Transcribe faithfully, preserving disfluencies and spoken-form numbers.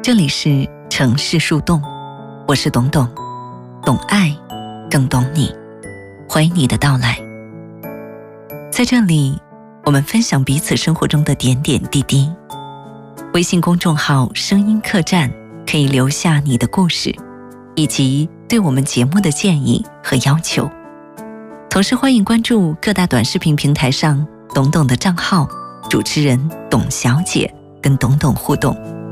这里是城市树洞，我是董董，懂爱，更懂你，欢迎你的到来。在这里，我们分享彼此生活中的点点滴滴。微信公众号声音客栈可以留下你的故事，以及对我们节目的建议和要求。同时欢迎关注各大短视频平台上董董的账号，主持人董小姐跟董董互动。